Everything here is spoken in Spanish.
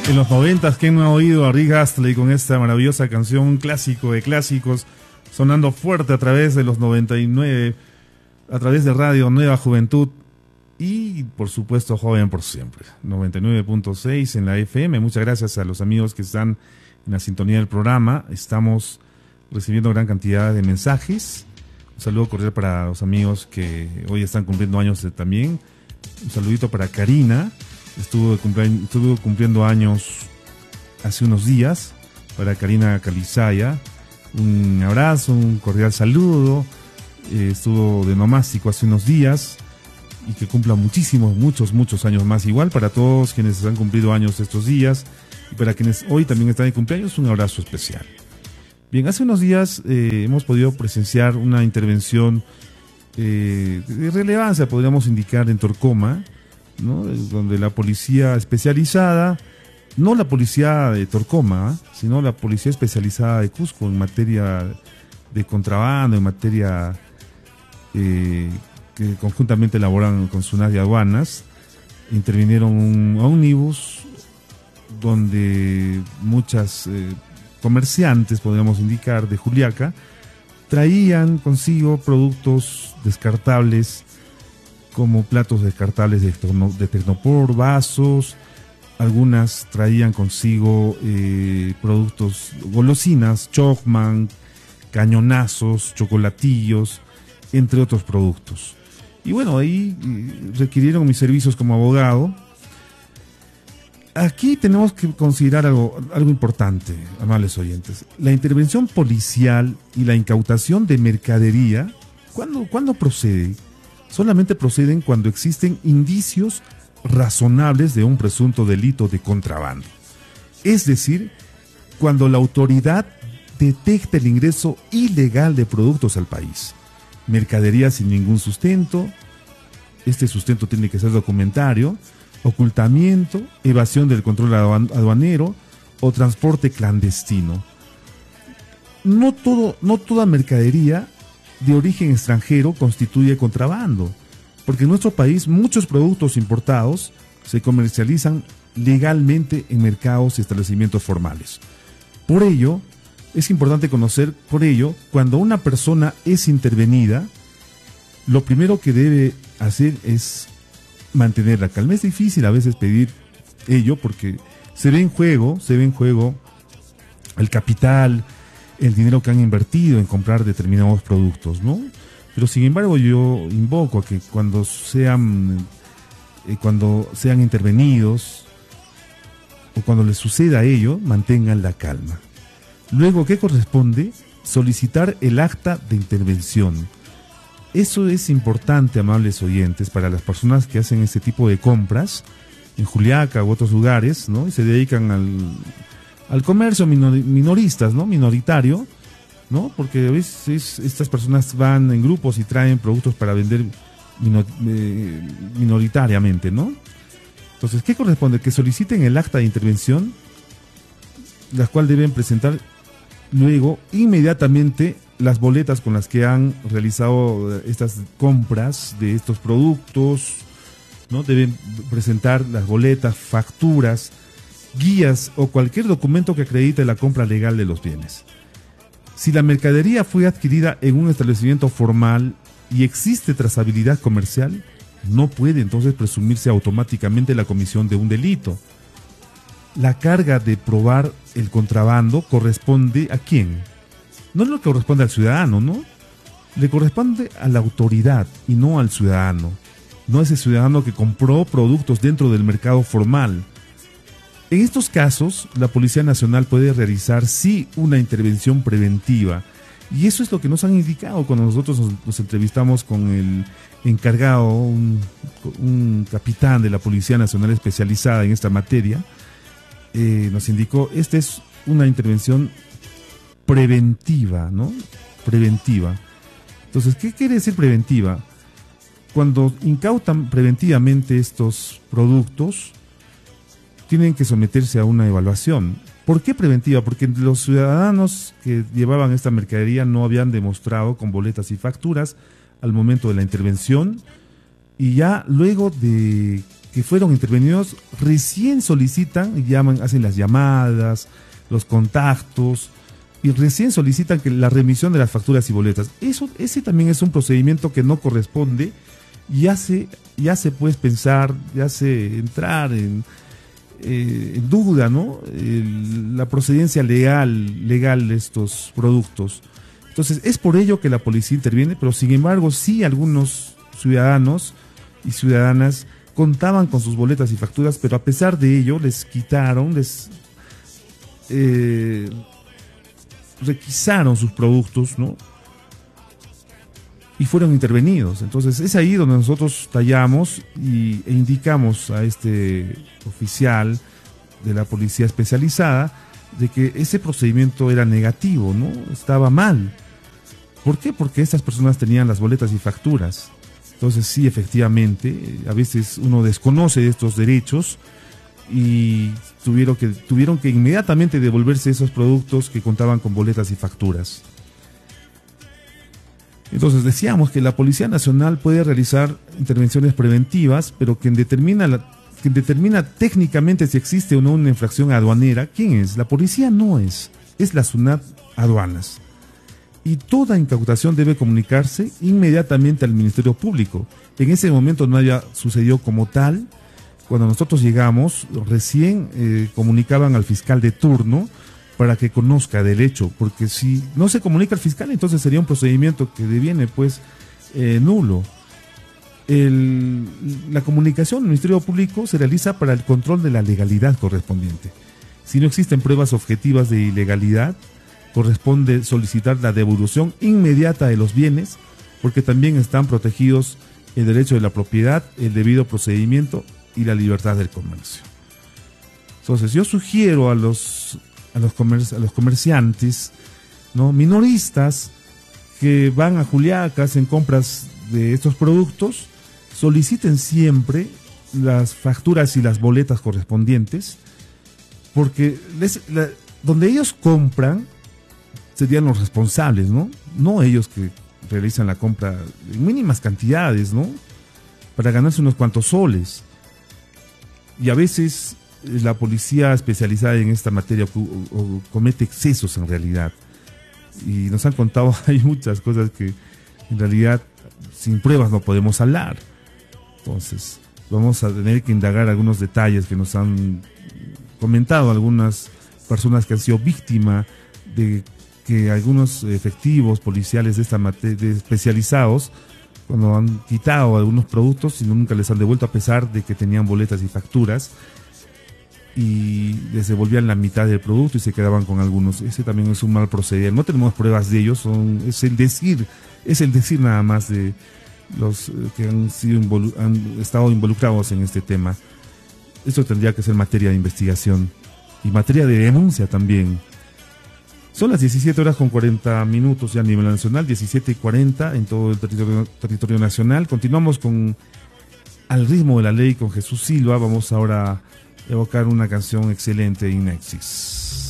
En los 90, ¿quién no ha oído a Rick Astley con esta maravillosa canción, un clásico de clásicos, sonando fuerte a través de los 99, a través de Radio Nueva Juventud y, por supuesto, Joven por Siempre, 99.6 en la FM. Muchas gracias a los amigos que están en la sintonía del programa. Estamos recibiendo gran cantidad de mensajes. Un saludo cordial para los amigos que hoy están cumpliendo años también. Un saludito para Karina. Estuvo cumpliendo años hace unos días, para Karina Calizaya. Un abrazo, un cordial saludo. Estuvo de nomástico hace unos días y que cumpla muchos años más. Igual para todos quienes han cumplido años estos días y para quienes hoy también están de cumpleaños, un abrazo especial. Bien, hace unos días hemos podido presenciar una intervención de relevancia, podríamos indicar, en Torcoma, ¿no? Donde la policía especializada, no la policía de Torcoma, sino la policía especializada de Cusco en materia de contrabando, en materia que conjuntamente elaboran con SUNAT y aduanas, intervinieron a un ómnibus donde muchas comerciantes, podríamos indicar, de Juliaca, traían consigo productos descartables como platos descartables de Tecnopor, vasos. Algunas traían consigo productos, golosinas, Chocman, cañonazos, chocolatillos, entre otros productos. Y bueno, ahí requirieron mis servicios como abogado. Aquí tenemos que considerar algo importante, amables oyentes. La intervención policial y la incautación de mercadería, ¿cuándo procede? Solamente proceden cuando existen indicios razonables de un presunto delito de contrabando. Es decir, cuando la autoridad detecta el ingreso ilegal de productos al país. Mercadería sin ningún sustento, este sustento tiene que ser documentario, ocultamiento, evasión del control aduanero o transporte clandestino. No toda mercadería de origen extranjero constituye contrabando, porque en nuestro país muchos productos importados se comercializan legalmente en mercados y establecimientos formales. Por ello, es importante conocer, cuando una persona es intervenida, lo primero que debe hacer es mantener la calma. Es difícil a veces pedir ello porque se ve en juego el capital, el dinero que han invertido en comprar determinados productos, ¿no? Pero sin embargo yo invoco a que cuando sean intervenidos o cuando les suceda ello, mantengan la calma. Luego, ¿qué corresponde? Solicitar el acta de intervención. Eso es importante, amables oyentes, para las personas que hacen este tipo de compras en Juliaca u otros lugares, ¿no? Y se dedican al comercio minoristas, ¿no? Minoritario, ¿no? Porque a veces estas personas van en grupos y traen productos para vender minoritariamente, ¿no? Entonces, ¿qué corresponde? Que soliciten el acta de intervención, la cual deben presentar luego inmediatamente las boletas con las que han realizado estas compras de estos productos, ¿no? Deben presentar las boletas, facturas, guías o cualquier documento que acredite la compra legal de los bienes. Si la mercadería fue adquirida en un establecimiento formal y existe trazabilidad comercial, no puede entonces presumirse automáticamente la comisión de un delito. La carga de probar el contrabando corresponde ¿a quién? No le corresponde al ciudadano, ¿no? Le corresponde a la autoridad y no al ciudadano. No a ese ciudadano que compró productos dentro del mercado formal. En estos casos, la Policía Nacional puede realizar, sí, una intervención preventiva. Y eso es lo que nos han indicado cuando nosotros nos entrevistamos con el encargado, un capitán de la Policía Nacional especializada en esta materia. Nos indicó, esta es una intervención preventiva, ¿no? Preventiva. Entonces, ¿qué quiere decir preventiva? Cuando incautan preventivamente estos productos, tienen que someterse a una evaluación. ¿Por qué preventiva? Porque los ciudadanos que llevaban esta mercadería no habían demostrado con boletas y facturas al momento de la intervención, y ya luego de que fueron intervenidos recién solicitan, llaman, hacen las llamadas, los contactos, y recién solicitan que la remisión de las facturas y boletas. Ese también es un procedimiento que no corresponde y hace pues pensar, ya hace entrar en duda, ¿no? La procedencia legal de estos productos. Entonces, es por ello que la policía interviene, pero sin embargo, sí algunos ciudadanos y ciudadanas contaban con sus boletas y facturas, pero a pesar de ello les quitaron, requisaron sus productos, ¿no? Y fueron intervenidos. Entonces es ahí donde nosotros tallamos e indicamos a este oficial de la policía especializada de que ese procedimiento era negativo, ¿no? Estaba mal. ¿Por qué? Porque estas personas tenían las boletas y facturas. Entonces sí, efectivamente, a veces uno desconoce estos derechos y tuvieron que inmediatamente devolverse esos productos que contaban con boletas y facturas. Entonces decíamos que la Policía Nacional puede realizar intervenciones preventivas, pero quien determina técnicamente si existe o no una infracción aduanera, ¿quién es? La policía no es la SUNAT Aduanas. Y toda incautación debe comunicarse inmediatamente al Ministerio Público. En ese momento no haya sucedido como tal. Cuando nosotros llegamos, recién comunicaban al fiscal de turno para que conozca del hecho, porque si no se comunica al fiscal, entonces sería un procedimiento que deviene pues nulo. La comunicación al Ministerio Público se realiza para el control de la legalidad correspondiente. Si no existen pruebas objetivas de ilegalidad, corresponde solicitar la devolución inmediata de los bienes, porque también están protegidos el derecho de la propiedad, el debido procedimiento y la libertad del comercio. Entonces yo sugiero a los comerciantes, ¿no?, minoristas que van a Juliaca, hacen compras de estos productos, soliciten siempre las facturas y las boletas correspondientes, porque donde ellos compran serían los responsables, no ellos que realizan la compra en mínimas cantidades, ¿no?, para ganarse unos cuantos soles. Y a veces la policía especializada en esta materia comete excesos en realidad. Y nos han contado, hay muchas cosas que en realidad sin pruebas no podemos hablar. Entonces vamos a tener que indagar algunos detalles que nos han comentado algunas personas que han sido víctimas de que algunos efectivos policiales de esta materia especializados, cuando han quitado algunos productos y nunca les han devuelto, a pesar de que tenían boletas y facturas, y les devolvían la mitad del producto y se quedaban con algunos. Ese también es un mal proceder. No tenemos pruebas de ellos, es el decir nada más de los que han estado involucrados en este tema. Eso tendría que ser materia de investigación y materia de denuncia también. Son las 17:40 ya a nivel nacional, 17:40 en todo el territorio nacional. Continuamos con Al ritmo de la ley con Jesús Silva. Vamos ahora a evocar una canción excelente de Inexis.